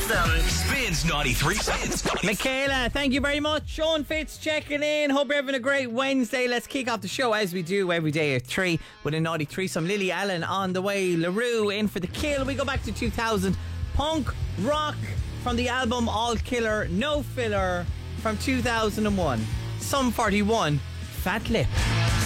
them. Spins 93. Michaela, thank you very much. Sean Fitz checking in. Hope you're having a great Wednesday. Let's kick off the show as we do every day at 3 with a naughty threesome. Lily Allen on the way. LaRue in for the kill. We go back to 2000. Punk rock from the album All Killer No Filler from 2001. Sum 41. Fat Lip.